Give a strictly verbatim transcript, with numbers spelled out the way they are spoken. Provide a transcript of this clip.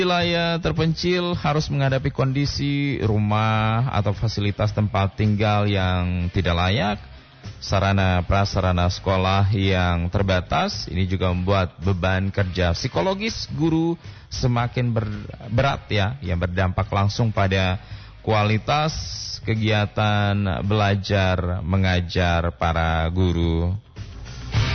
Wilayah terpencil harus menghadapi kondisi rumah atau fasilitas tempat tinggal yang tidak layak, sarana prasarana sekolah yang terbatas. Ini juga membuat beban kerja psikologis guru semakin ber- berat ya, yang berdampak langsung pada kualitas kegiatan belajar mengajar para guru.